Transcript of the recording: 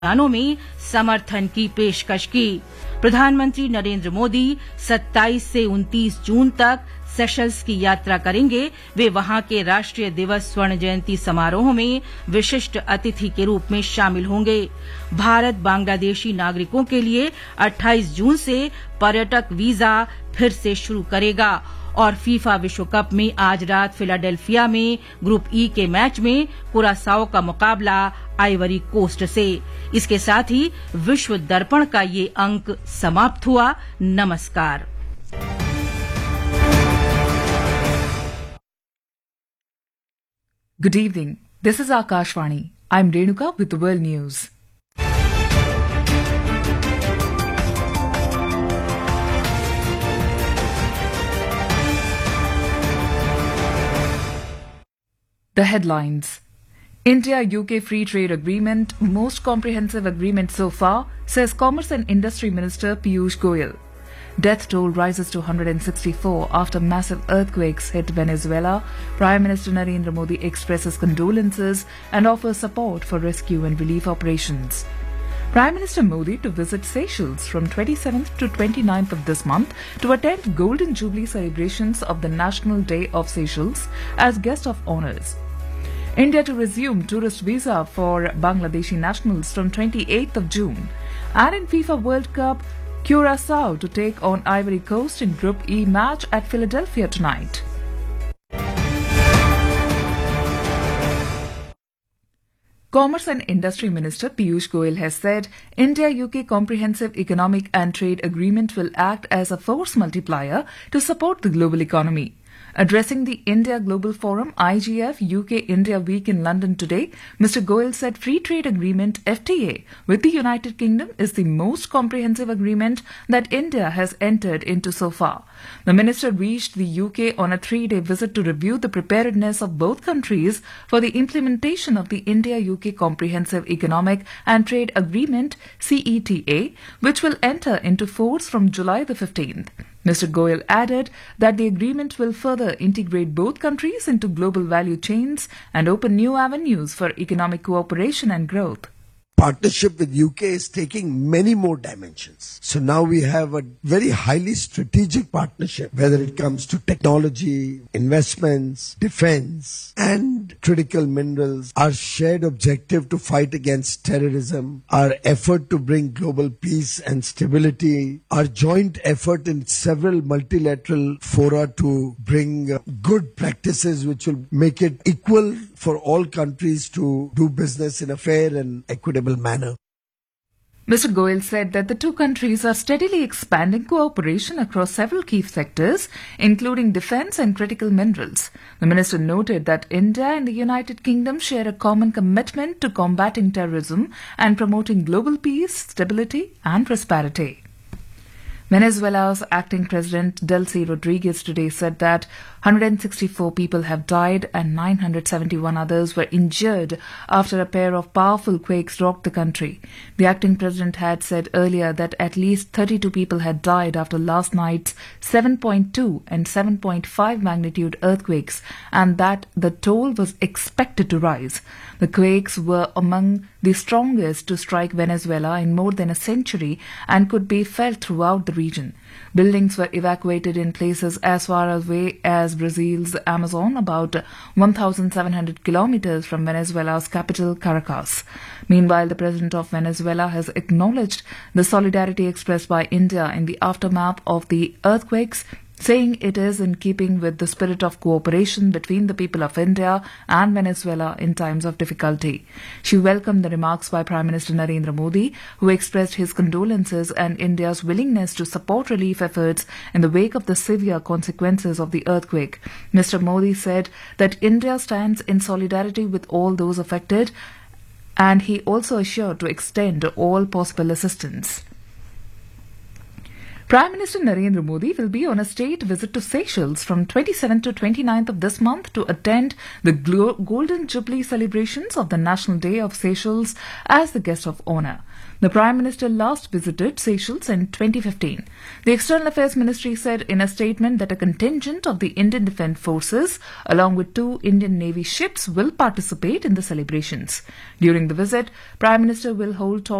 उड़ानों में समर्थन की पेशकश की। प्रधानमंत्री नरेंद्र मोदी 27 से 29 जून तक सेशल्स की यात्रा करेंगे। वे वहां के राष्ट्रीय दिवस स्वर्ण जयंती समारोह में विशिष्ट अतिथि के रूप में शामिल होंगे। भारत बांग्लादेशी नागरिकों के लिए 28 जून से पर्यटक वीजा फिर से शुरू करेगा। और फीफा विश्व कप में आज रात फिलाडेल्फिया में ग्रुप ई के मैच में कुरासाओ का मुकाबला आइवरी कोस्ट से। इसके साथ ही विश्व दर्पण का ये अंक समाप्त हुआ। नमस्कार। Good evening. This is Akashvani. I'm Renuka with the world news. The headlines. India-UK Free Trade Agreement, most comprehensive agreement so far, says Commerce and Industry Minister Piyush Goyal. Death toll rises to 164 after massive earthquakes hit Venezuela. Prime Minister Narendra Modi expresses condolences and offers support for rescue and relief operations. Prime Minister Modi to visit Seychelles from 27th to 29th of this month to attend Golden Jubilee celebrations of the National Day of Seychelles as guest of honours. India to resume tourist visa for Bangladeshi nationals from 28th of June. And in FIFA World Cup, Curaçao to take on Ivory Coast in Group E match at Philadelphia tonight. Commerce and Industry Minister Piyush Goyal has said India-UK Comprehensive Economic and Trade Agreement will act as a force multiplier to support the global economy. Addressing the India Global Forum IGF UK India Week in London today, Mr. Goyal said Free Trade Agreement FTA with the United Kingdom is the most comprehensive agreement that India has entered into so far. The minister reached the UK on a 3-day visit to review the preparedness of both countries for the implementation of the India-UK Comprehensive Economic and Trade Agreement CETA, which will enter into force from July the 15th. Mr. Goyal added that the agreement will further integrate both countries into global value chains and open new avenues for economic cooperation and growth. Partnership with UK is taking many more dimensions. So now we have a very highly strategic partnership, whether it comes to technology, investments, defense, and critical minerals. Our shared objective to fight against terrorism, our effort to bring global peace and stability, our joint effort in several multilateral fora to bring good practices which will make it equal for all countries to do business in a fair and equitable manner. Mr. Goyal said that the two countries are steadily expanding cooperation across several key sectors, including defence and critical minerals. The minister noted that India and the United Kingdom share a common commitment to combating terrorism and promoting global peace, stability and prosperity. Venezuela's acting president Delcy Rodriguez today said that 164 people have died and 971 others were injured after a pair of powerful quakes rocked the country. The acting president had said earlier that at least 32 people had died after last night's 7.2 and 7.5 magnitude earthquakes and that the toll was expected to rise. The quakes were among the strongest to strike Venezuela in more than a century and could be felt throughout the region. Buildings were evacuated in places as far away as Brazil's Amazon, about 1,700 kilometers from Venezuela's capital, Caracas. Meanwhile, the president of Venezuela has acknowledged the solidarity expressed by India in the aftermath of the earthquakes, saying it is in keeping with the spirit of cooperation between the people of India and Venezuela in times of difficulty. She welcomed the remarks by Prime Minister Narendra Modi, who expressed his condolences and India's willingness to support relief efforts in the wake of the severe consequences of the earthquake. Mr. Modi said that India stands in solidarity with all those affected, and he also assured to extend all possible assistance. Prime Minister Narendra Modi will be on a state visit to Seychelles from 27th to 29th of this month to attend the Golden Jubilee celebrations of the National Day of Seychelles as the guest of honour. The Prime Minister last visited Seychelles in 2015. The External Affairs Ministry said in a statement that a contingent of the Indian Defence Forces, along with 2 Indian Navy ships, will participate in the celebrations. During the visit, Prime Minister will hold talks